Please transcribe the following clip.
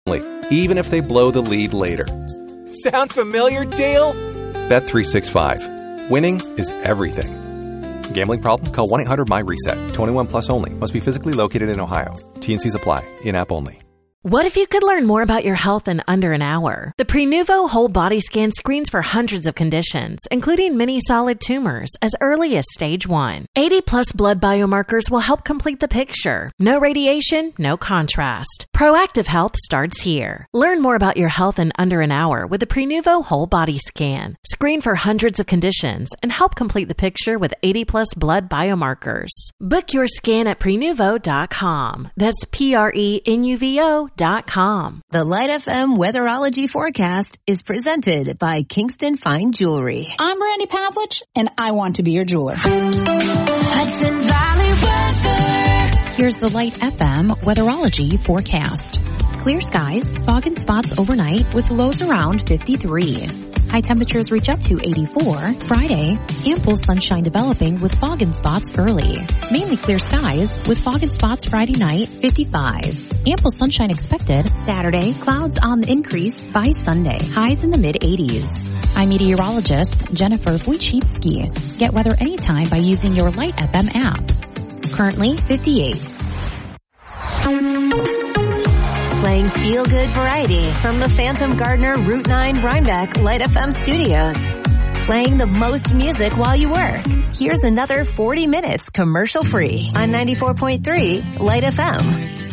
even if they blow the lead later. Sound familiar, Dale? Bet365. Winning is everything. Gambling problem? Call 1-800-MY-RESET. 21 plus only. Must be physically located in Ohio. T&Cs apply. In-app only. What if you could learn more about your health in under an hour? The Prenuvo Whole Body Scan screens for hundreds of conditions, including many solid tumors, as early as stage 1. 80-plus blood biomarkers will help complete the picture. No radiation, no contrast. Proactive health starts here. Learn more about your health in under an hour with the Prenuvo Whole Body Scan. Screen for hundreds of conditions and help complete the picture with 80-plus blood biomarkers. Book your scan at Prenuvo.com. That's Prenuvo.com. The Light FM Weatherology Forecast is presented by Kingston Fine Jewelry. I'm Brandy Pavlich, and I want to be your jeweler. Hudson Valley weather. Here's the Light FM Weatherology Forecast. Clear skies, fog and spots overnight with lows around 53. High temperatures reach up to 84. Friday, ample sunshine developing with fog and spots early. Mainly clear skies with fog and spots Friday night, 55. Ample sunshine expected Saturday, clouds on the increase by Sunday. Highs in the mid-80s. I'm meteorologist Jennifer Wojcicki. Get weather anytime by using your Light FM app. Currently 58. Playing feel-good variety from the Phantom Gardener Route 9 Rhinebeck Light FM studios. Playing the most music while you work. Here's another 40 minutes commercial-free on 94.3 Light FM.